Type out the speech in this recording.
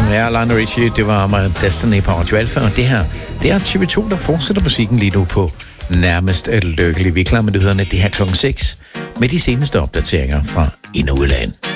Ja, Lionel Richie, det var My Destiny på Radio Alpha, og det her, det er TV2, der fortsætter musikken lige nu på Nærmest Lykkelig. Vi er klar med nyhederne det her klokken 6 med de seneste opdateringer fra ind- og udland.